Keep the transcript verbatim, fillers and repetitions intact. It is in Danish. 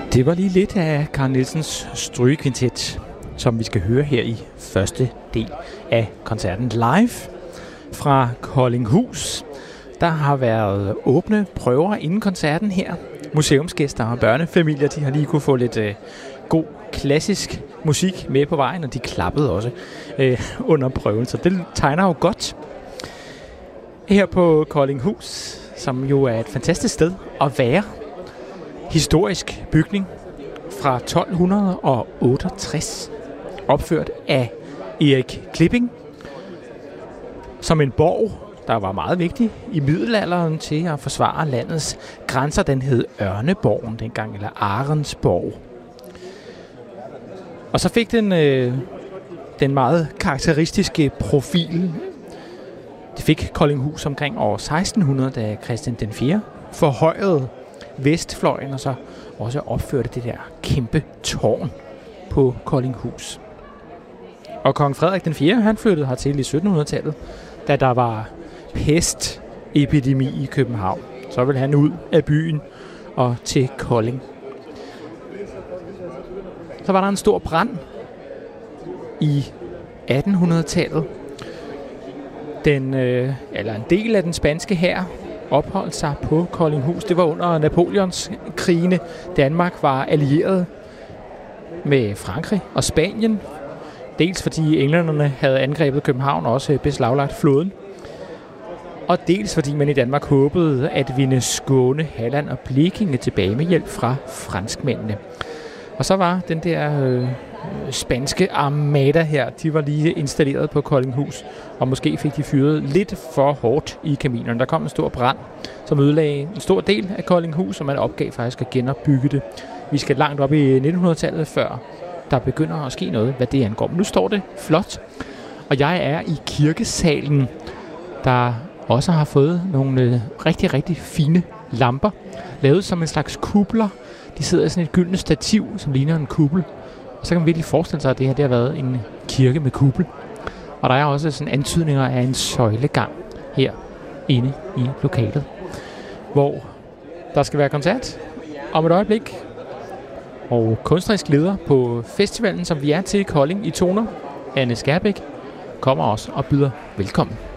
Det var lige lidt af Carl Nielsens strygekvintet, som vi skal høre her i første del af koncerten live fra Koldinghus. Der har været åbne prøver inden koncerten her. Museumsgæster og børnefamilier, de har lige kunne få lidt øh, god klassisk musik med på vejen, og de klappede også øh, under prøven, så det tegner jo godt. Her på Koldinghus, som jo er et fantastisk sted at være. Historisk bygning fra tolv otteogtres, opført af Erik Klipping som en borg, der var meget vigtig i middelalderen til at forsvare landets grænser. Den hed Ørneborgen dengang, eller Arensborg. Og så fik den øh, den meget karakteristiske profil. Det fik Koldinghus omkring år seksten hundrede, da Christian den fjerde forhøjede vestfløjen, og så også opførte det der kæmpe tårn på Koldinghus. Og kong Frederik den fjerde, han flyttede hertil i syttenhundredetallet, da der var pestepidemi i København. Så ville han ud af byen og til Kolding. Så var der en stor brand i attenhundredetallet. Den, øh, eller en del af den spanske hær opholdt sig på Koldinghus. Det var under Napoleons krigene. Danmark var allieret med Frankrig og Spanien. Dels fordi englænderne havde angrebet København og også beslaglagt floden. Og dels fordi man i Danmark håbede at vinde Skåne, Halland og Blekinge tilbage med hjælp fra franskmændene. Og så var den der øh, spanske armada her, de var lige installeret på Koldinghus, og måske fik de fyret lidt for hårdt i kaminerne. Der kom en stor brand, som ødelagde en stor del af Koldinghus, og man opgav faktisk at genopbygge det. Vi skal langt op i nittenhundredetallet, før der begynder at ske noget, hvad det angår. Men nu står det flot, og jeg er i kirkesalen, der også har fået nogle rigtig, rigtig fine lamper, lavet som en slags kupler. De sidder i sådan et gyldent stativ, som ligner en kuppel. Og så kan man virkelig forestille sig, at det her det har været en kirke med kuppel. Og der er også sådan antydninger af en søjlegang her inde i lokalet, hvor der skal være koncert om et øjeblik. Og kunstnerisk leder på festivalen, som vi er til i Kolding i Toner, Anne Skærbæk, kommer også og byder velkommen.